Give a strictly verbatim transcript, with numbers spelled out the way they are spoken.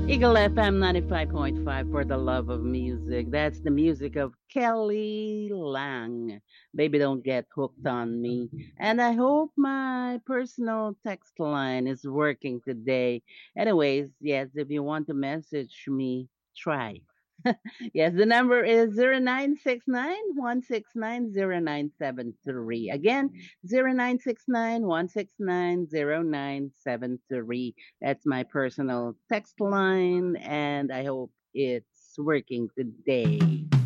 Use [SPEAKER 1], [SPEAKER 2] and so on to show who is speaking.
[SPEAKER 1] Eagle F M ninety-five point five for the love of music. That's the music of Kelly Lang. Baby, don't get hooked on me. And I hope my personal text line is working today. Anyways, yes, if you want to message me, try. Yes, the number is zero nine six nine one six nine zero nine seven three. Again, zero nine six nine one six nine zero nine seven three. That's my personal text line, and I hope it's working today.